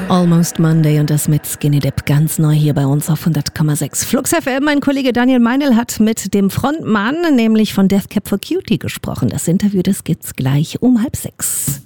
Almost Monday und das mit Skinny Dip ganz neu hier bei uns auf 100,6 Flux FM. Mein Kollege Daniel Meinl hat mit dem Frontmann, nämlich von Death Cab for Cutie, gesprochen. Das Interview, das gibt's gleich um 5:30.